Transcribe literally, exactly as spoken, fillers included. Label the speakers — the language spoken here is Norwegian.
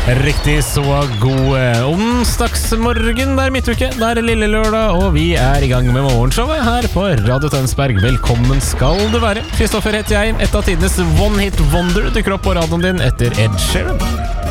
Speaker 1: Riktig så god onsdagsmorgen, det er midtuke, det er lille lørdag, og vi er i gang med morgenshowet her på Radio Tønsberg. Velkommen skal du være. Kristoffer heter jeg, et av tidenes one hit wonder dukker opp på radioen din etter Ed Sheeran.